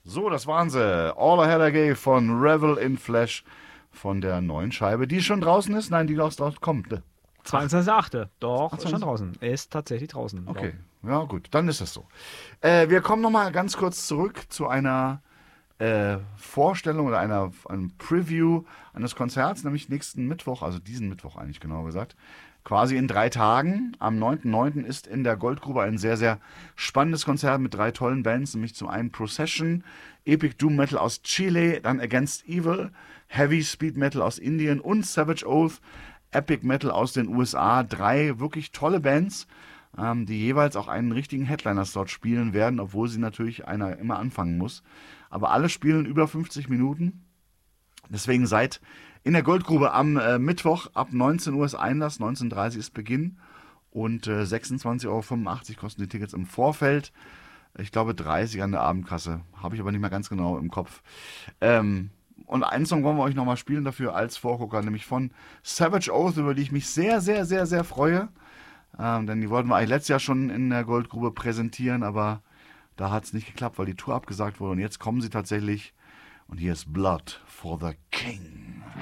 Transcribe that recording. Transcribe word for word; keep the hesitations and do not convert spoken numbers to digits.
So, das waren sie. All I Had I Gave von Revel in Flesh von der neuen Scheibe, die schon draußen ist. Nein, die dort kommt. Ne? zweiundzwanzigster achte Doch, schon achtundzwanzig. draußen. Er ist tatsächlich draußen. glaub. Okay, ja gut, dann ist das so. Äh, wir kommen nochmal ganz kurz zurück zu einer äh, Vorstellung oder einer einem Preview eines Konzerts, nämlich nächsten Mittwoch, also diesen Mittwoch eigentlich genauer gesagt. Quasi in drei Tagen. Am neunten neunten ist in der Goldgrube ein sehr, sehr spannendes Konzert mit drei tollen Bands, nämlich zum einen Procession, Epic Doom Metal aus Chile, dann Against Evil, Heavy Speed Metal aus Indien und Savage Oath, Epic Metal aus den U S A. Drei wirklich tolle Bands, ähm, die jeweils auch einen richtigen Headliner-Slot spielen werden, obwohl sie natürlich einer immer anfangen muss. Aber alle spielen über fünfzig Minuten. Deswegen seid in der Goldgrube am äh, Mittwoch ab neunzehn Uhr ist Einlass, neunzehn Uhr dreißig ist Beginn und äh, sechsundzwanzig Euro fünfundachtzig kosten die Tickets im Vorfeld. Ich glaube dreißig an der Abendkasse, habe ich aber nicht mehr ganz genau im Kopf. Ähm, und einen Song wollen wir euch nochmal spielen dafür als Vorgucker, nämlich von Savage Oath, über die ich mich sehr, sehr, sehr, sehr freue. Ähm, denn die wollten wir eigentlich letztes Jahr schon in der Goldgrube präsentieren, aber da hat es nicht geklappt, weil die Tour abgesagt wurde. Und jetzt kommen sie tatsächlich. Und hier ist Blood for the King.